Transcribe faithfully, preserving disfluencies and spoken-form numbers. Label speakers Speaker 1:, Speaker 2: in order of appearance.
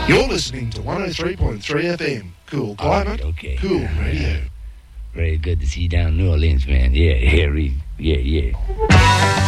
Speaker 1: You're listening to one oh three point three F M. Cool climate,
Speaker 2: right, okay.
Speaker 1: cool radio.
Speaker 2: Very good to see you down in New Orleans, man. Yeah, yeah, really. Yeah, yeah.